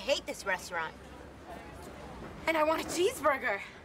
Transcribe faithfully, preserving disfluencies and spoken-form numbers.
hate this restaurant. And I want a cheeseburger.